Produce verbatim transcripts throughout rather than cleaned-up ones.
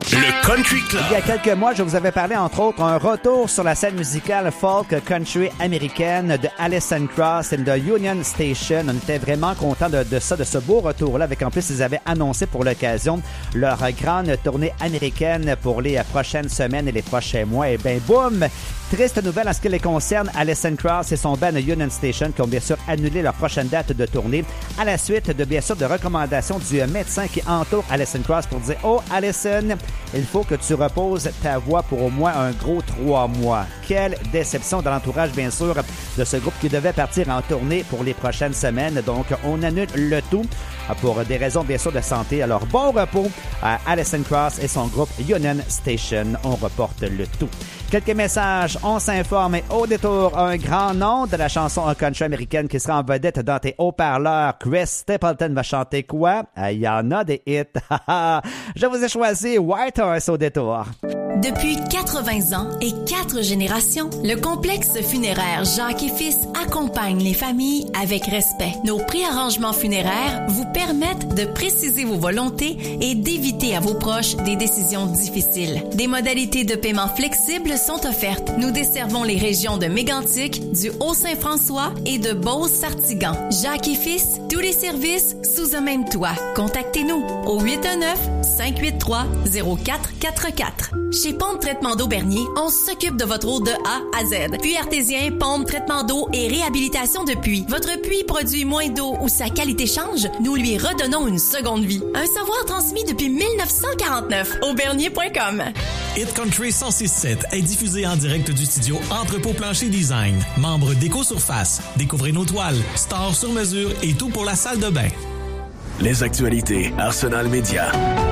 Le Country Club. Il y a quelques mois, je vous avais parlé, entre autres, un retour sur la scène musicale folk country américaine de Alison Krauss et de Union Station. On était vraiment contents de, de ça, de ce beau retour-là, avec en plus, ils avaient annoncé pour l'occasion leur grande tournée américaine pour les prochaines semaines et les prochains mois. Et bien, boum! Triste nouvelle en ce qui les concerne, Alison Krauss et son band Union Station qui ont bien sûr annulé leur prochaine date de tournée à la suite de bien sûr de recommandations du médecin qui entoure Alison Krauss pour dire « Oh Alison, il faut que tu reposes ta voix pour au moins un gros trois mois. » Quelle déception de l'entourage bien sûr de ce groupe qui devait partir en tournée pour les prochaines semaines. Donc on annule le tout pour des raisons bien sûr de santé. Alors bon repos à Alison Krauss et son groupe Union Station. On reporte le tout. Quelques messages, on s'informe et au détour, un grand nom de la chanson country américaine qui sera en vedette dans tes haut-parleurs. Chris Stapleton va chanter quoi? Il y en a des hits. Je vous ai choisi White Horse au détour. Depuis quatre-vingts ans et quatre générations, le complexe funéraire Jacques et Fils accompagne les familles avec respect. Nos préarrangements funéraires vous permettent de préciser vos volontés et d'éviter à vos proches des décisions difficiles. Des modalités de paiement flexibles sont offertes. Nous desservons les régions de Mégantic, du Haut-Saint-François et de Beauce-Sartigan. Jacques et Fils, tous les services sous un même toit. Contactez-nous au huit un neuf, cinq huit trois, zéro quatre quatre quatre. Chez Pompe Traitement d'eau Bernier, on s'occupe de votre eau de A à Z. Puits artésien, pompe, traitement d'eau et réhabilitation de puits. Votre puits produit moins d'eau ou sa qualité change, nous lui redonnons une seconde vie. Un savoir transmis depuis dix-neuf cent quarante-neuf. aubernier point com. Hit Country cent six sept est diffusé en direct du studio Entrepôt Plancher Design. Membre d'Éco-Surface. Découvrez nos toiles, stores sur mesure et tout pour la salle de bain. Les actualités Arsenal Média.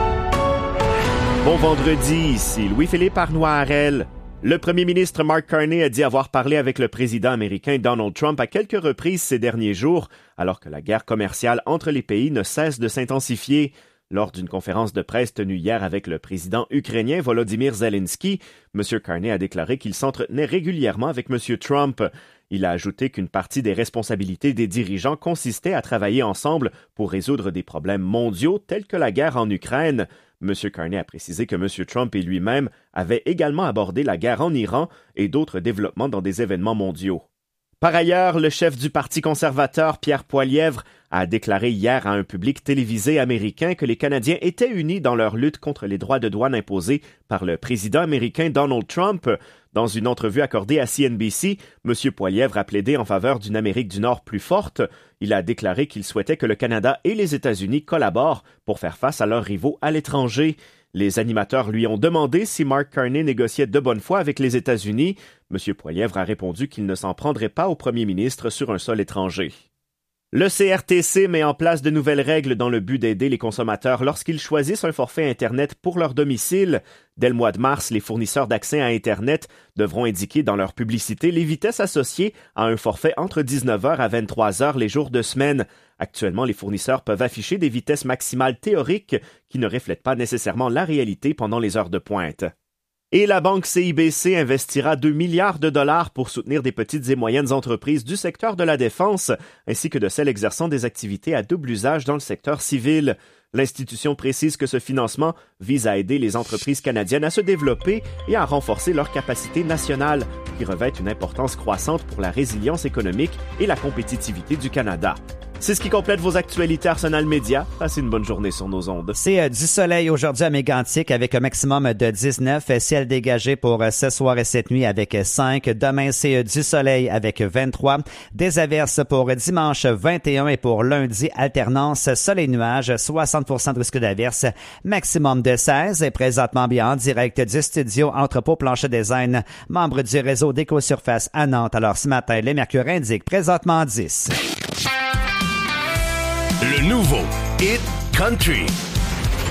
Bon vendredi, ici Louis-Philippe Arnoirel. Le premier ministre Mark Carney a dit avoir parlé avec le président américain Donald Trump à quelques reprises ces derniers jours, alors que la guerre commerciale entre les pays ne cesse de s'intensifier. Lors d'une conférence de presse tenue hier avec le président ukrainien Volodymyr Zelensky, M. Carney a déclaré qu'il s'entretenait régulièrement avec M. Trump. Il a ajouté qu'une partie des responsabilités des dirigeants consistait à travailler ensemble pour résoudre des problèmes mondiaux tels que la guerre en Ukraine. M. Carney a précisé que M. Trump et lui-même avaient également abordé la guerre en Iran et d'autres développements dans des événements mondiaux. Par ailleurs, le chef du Parti conservateur, Pierre Poilievre, a déclaré hier à un public télévisé américain que les Canadiens étaient unis dans leur lutte contre les droits de douane imposés par le président américain Donald Trump. Dans une entrevue accordée à C N B C, M. Poilievre a plaidé en faveur d'une Amérique du Nord plus forte. Il a déclaré qu'il souhaitait que le Canada et les États-Unis collaborent pour faire face à leurs rivaux à l'étranger. Les animateurs lui ont demandé si Mark Carney négociait de bonne foi avec les États-Unis. M. Poilievre a répondu qu'il ne s'en prendrait pas au premier ministre sur un sol étranger. Le C R T C met en place de nouvelles règles dans le but d'aider les consommateurs lorsqu'ils choisissent un forfait Internet pour leur domicile. Dès le mois de mars, les fournisseurs d'accès à Internet devront indiquer dans leur publicité les vitesses associées à un forfait entre dix-neuf heures à vingt-trois heures les jours de semaine. Actuellement, les fournisseurs peuvent afficher des vitesses maximales théoriques qui ne reflètent pas nécessairement la réalité pendant les heures de pointe. Et la banque C I B C investira deux milliards de dollars pour soutenir des petites et moyennes entreprises du secteur de la défense, ainsi que de celles exerçant des activités à double usage dans le secteur civil. L'institution précise que ce financement vise à aider les entreprises canadiennes à se développer et à renforcer leur capacité nationale, qui revêt une importance croissante pour la résilience économique et la compétitivité du Canada. C'est ce qui complète vos actualités Arsenal Média. Passez une bonne journée sur nos ondes. C'est euh, du soleil aujourd'hui à Mégantic avec un maximum de dix-neuf. Ciel dégagé pour euh, ce soir et cette nuit avec cinq. Demain, c'est euh, du soleil avec vingt-trois. Des averses pour dimanche vingt et un et pour lundi, alternance soleil-nuage, soixante pour cent de risque d'averse, maximum de seize. Et présentement bien en direct du studio Entrepôt Plancher Design, membre du réseau d'Éco-Surface à Nantes. Alors ce matin, les mercures indiquent présentement dix. Le nouveau Hit Country.